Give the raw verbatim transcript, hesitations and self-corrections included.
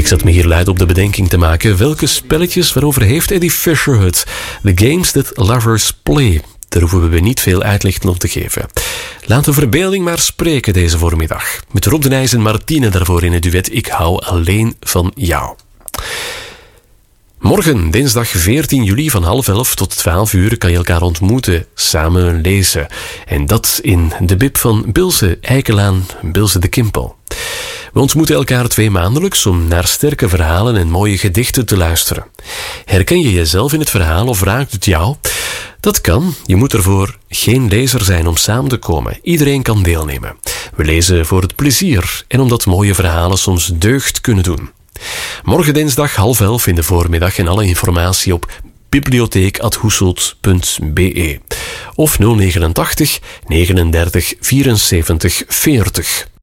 Ik zat me hier luid op de bedenking te maken. Welke spelletjes, waarover heeft Eddie Fisher het? The games that lovers play. Daar hoeven we niet veel uitleg op te geven. Laat de verbeelding maar spreken deze voormiddag. Met Rob de Nijs en Martine daarvoor in het duet Ik hou alleen van jou. Morgen, dinsdag veertien juli van half elf tot twaalf uur kan je elkaar ontmoeten, samen lezen. En dat in de bib van Bilse Eikelaan, Bilse de Kimpel. We ontmoeten elkaar twee maandelijks om naar sterke verhalen en mooie gedichten te luisteren. Herken je jezelf in het verhaal of raakt het jou? Dat kan. Je moet ervoor geen lezer zijn om samen te komen. Iedereen kan deelnemen. We lezen voor het plezier en omdat mooie verhalen soms deugd kunnen doen. Morgen dinsdag half elf in de voormiddag en alle informatie op bibliotheek at hoeselt punt be of nul negenentachtig negenendertig vierenzeventig veertig.